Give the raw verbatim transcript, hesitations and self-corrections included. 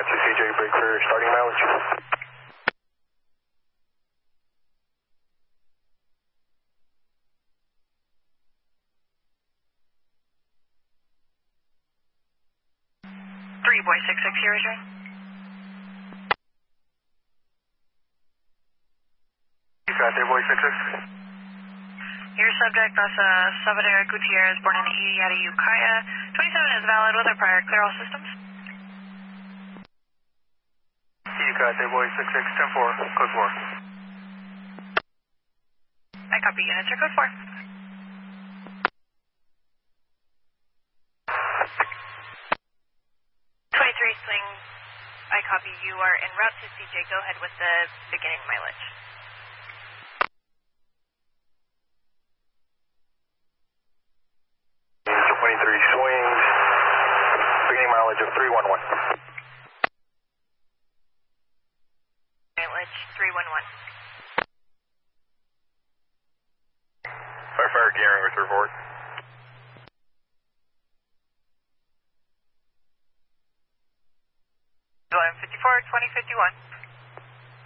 two C J, brake for starting mileage. three boy six six, here is right. You got there, boy six six. Your subject, that's uh, Salvador Gutierrez, born in Iriara, Ukiah. twenty-seven is valid with our prior clear all systems. You got there, boy six six, ten four, code four. I copy, units are code four. twenty-three swing, I copy, you are en route to C J, go ahead with the beginning mileage. twenty-three swings, beginning mileage of three one one. Mileage three one one. Firefighter gearing with report. fifty-four, twenty fifty-one.